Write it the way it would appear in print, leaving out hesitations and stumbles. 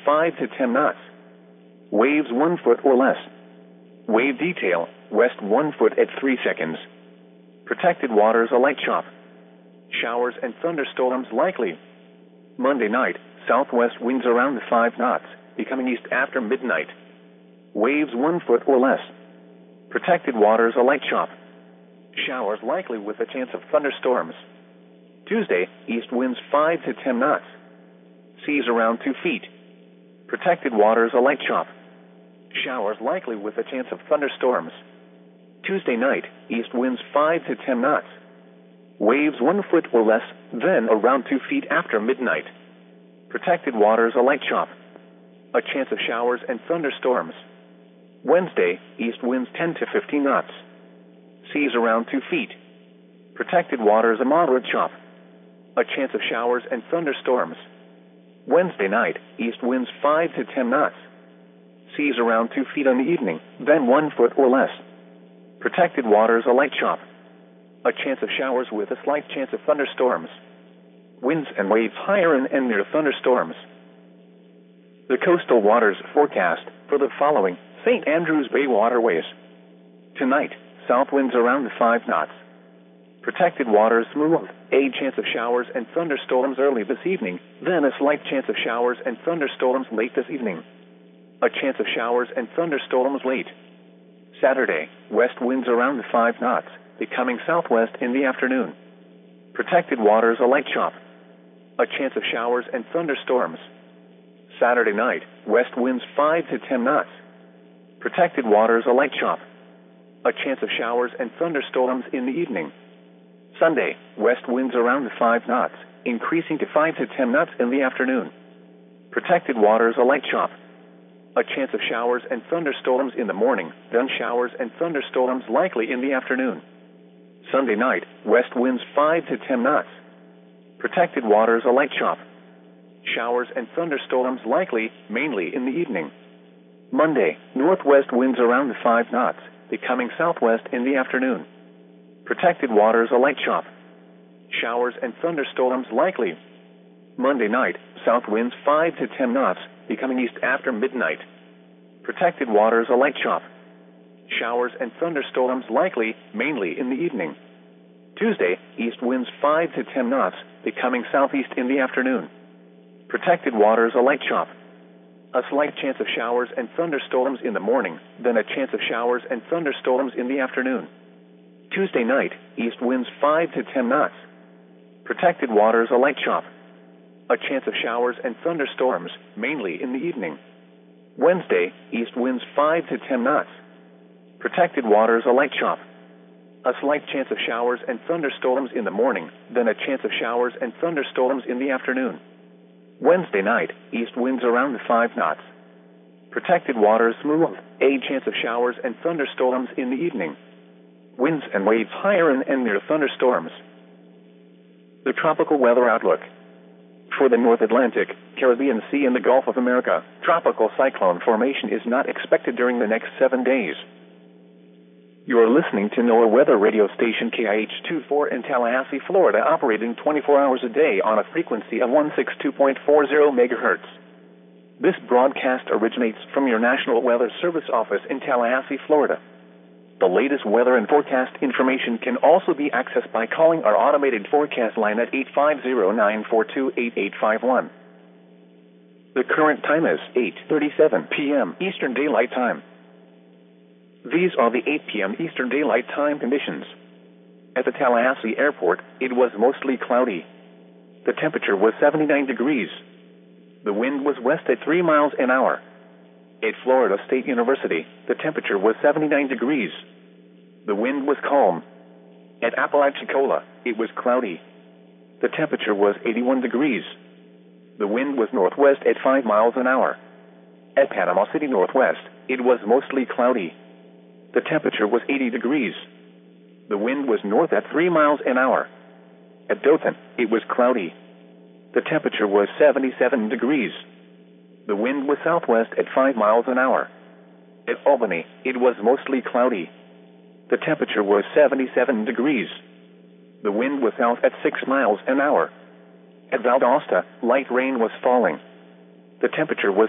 5 to 10 knots. Waves 1 foot or less. Wave detail, west 1 foot at 3 seconds. Protected waters a light chop. Showers and thunderstorms likely. Monday night, southwest winds around 5 knots, becoming east after midnight. Waves 1 foot or less. Protected waters a light chop. Showers likely with a chance of thunderstorms. Tuesday, east winds 5 to 10 knots. Seas around 2 feet. Protected waters a light chop. Showers likely with a chance of thunderstorms. Tuesday night, east winds 5 to 10 knots. Waves 1 foot or less, then around 2 feet after midnight. Protected waters a light chop. A chance of showers and thunderstorms. Wednesday, east winds 10 to 15 knots. Seas around 2 feet. Protected waters a moderate chop. A chance of showers and thunderstorms. Wednesday night, east winds 5 to 10 knots. Seas around 2 feet in the evening, then 1 foot or less. Protected waters a light chop. A chance of showers with a slight chance of thunderstorms. Winds and waves higher and near thunderstorms. The coastal waters forecast for the following St. Andrews Bay waterways. Tonight, south winds around 5 knots. Protected waters smooth. A chance of showers and thunderstorms early this evening, then a slight chance of showers and thunderstorms late this evening. A chance of showers and thunderstorms late. Saturday, west winds around 5 knots, becoming southwest in the afternoon. Protected waters a light chop. A chance of showers and thunderstorms. Saturday night, west winds 5 to 10 knots. Protected waters a light chop. A chance of showers and thunderstorms in the evening. Sunday, west winds around 5 knots, increasing to 5 to 10 knots in the afternoon. Protected waters a light chop. A chance of showers and thunderstorms in the morning, then showers and thunderstorms likely in the afternoon. Sunday night, west winds 5 to 10 knots. Protected waters a light chop. Showers and thunderstorms likely, mainly in the evening. Monday, northwest winds around 5 knots, becoming southwest in the afternoon. Protected waters a light chop. Showers and thunderstorms likely. Monday night, south winds 5 to 10 knots, becoming east after midnight. Protected waters a light chop. Showers and thunderstorms likely, mainly in the evening. Tuesday, east winds 5 to 10 knots, becoming southeast in the afternoon. Protected waters a light chop. A slight chance of showers and thunderstorms in the morning, then a chance of showers and thunderstorms in the afternoon. Tuesday night, east winds 5 to 10 knots. Protected waters a light chop. A chance of showers and thunderstorms, mainly in the evening. Wednesday, east winds 5 to 10 knots. Protected waters a light chop. A slight chance of showers and thunderstorms in the morning, then a chance of showers and thunderstorms in the afternoon. Wednesday night, east winds around 5 knots. Protected waters smooth. A chance of showers and thunderstorms in the evening. Winds and waves higher and near thunderstorms. The tropical weather outlook. For the North Atlantic, Caribbean Sea and the Gulf of America, tropical cyclone formation is not expected during the next 7 days. You are listening to NOAA weather radio station KIH-24 in Tallahassee, Florida, operating 24 hours a day on a frequency of 162.40 MHz. This broadcast originates from your National Weather Service office in Tallahassee, Florida. The latest weather and forecast information can also be accessed by calling our automated forecast line at 850-942-8851. The current time is 8:37 p.m. Eastern Daylight Time. These are the 8 p.m. Eastern Daylight Time conditions. At the Tallahassee Airport, it was mostly cloudy. The temperature was 79 degrees. The wind was west at 3 miles an hour. At Florida State University, the temperature was 79 degrees. The wind was calm. At Apalachicola, it was cloudy. The temperature was 81 degrees. The wind was northwest at 5 miles an hour. At Panama City Northwest, it was mostly cloudy. The temperature was 80 degrees. The wind was north at 3 miles an hour. At Dothan, it was cloudy. The temperature was 77 degrees. The wind was southwest at 5 miles an hour. At Albany, it was mostly cloudy. The temperature was 77 degrees. The wind was south at 6 miles an hour. At Valdosta, light rain was falling. The temperature was